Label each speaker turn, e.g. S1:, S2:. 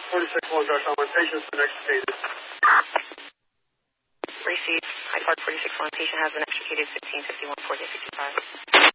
S1: 46-1, patient's been extricated.
S2: Received. Hyde Park 46-1, patient has been extricated 1551, 1465.